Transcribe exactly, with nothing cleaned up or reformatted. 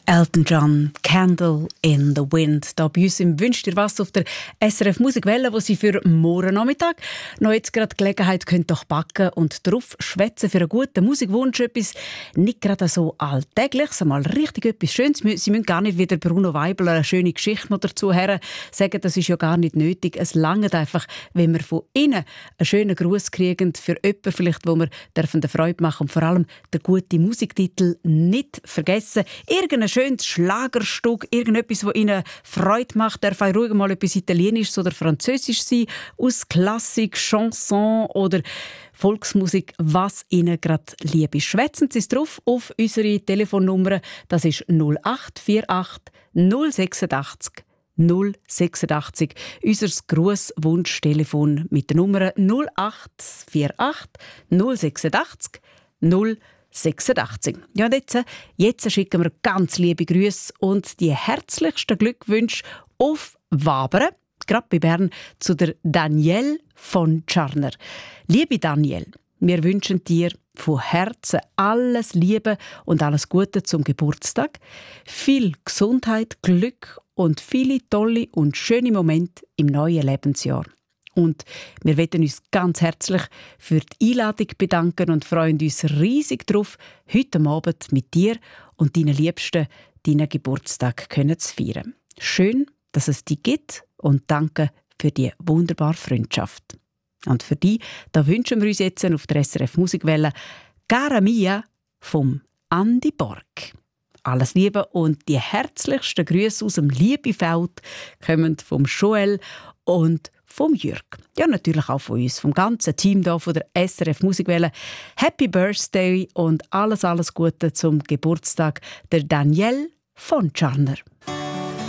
Elton John, «Candle in the Wind». Da bei uns im «Wünscht ihr was» auf der S R F Musikwelle, wo Sie für morgen Nachmittag noch jetzt gerade Gelegenheit könnt doch backen und drauf schwätzen für einen guten Musikwunsch. Etwas nicht gerade so Alltägliches, mal richtig etwas Schönes. Sie müssen gar nicht wie der Bruno Weibel eine schöne Geschichte noch dazu her sagen, das ist ja gar nicht nötig. Es langt einfach, wenn wir von Ihnen einen schönen Gruß kriegen für jemanden, vielleicht, wo wir dürfen der Freude machen und vor allem den guten Musiktitel nicht vergessen. Irgendein schönes Schlagerstück, irgendetwas, das Ihnen Freude macht, darf auch ruhig mal etwas Italienisches oder Französisches sein, aus Klassik, Chanson oder Volksmusik, was Ihnen gerade lieb ist. Schwätzen Sie es drauf auf unsere Telefonnummer, das ist null acht vier acht null sechsundachtzig null sechsundachtzig. Unser Grußwunschtelefon mit der Nummer null acht vier acht null sechsundachtzig null sechsundachtzig. Ja, und jetzt, jetzt schicken wir ganz liebe Grüße und die herzlichsten Glückwünsche auf Wabern, gerade bei Bern, zu der Danielle von Scharner. Liebe Danielle, wir wünschen dir von Herzen alles Liebe und alles Gute zum Geburtstag, viel Gesundheit, Glück und viele tolle und schöne Momente im neuen Lebensjahr. Und wir wollen uns ganz herzlich für die Einladung bedanken und freuen uns riesig darauf, heute Abend mit dir und deinen Liebsten deinen Geburtstag können zu feiern. Schön, dass es dich gibt und danke für die wunderbare Freundschaft. Und für die, da wünschen wir uns jetzt auf der S R F Musikwelle «Cara Mia» vom Andi Borg. Alles Liebe und die herzlichsten Grüße aus dem Liebefeld kommen vom Joel und vom Jürg. Ja, natürlich auch von uns, vom ganzen Team hier von der S R F Musikwelle. Happy Birthday und alles, alles Gute zum Geburtstag der Danielle von Scharner.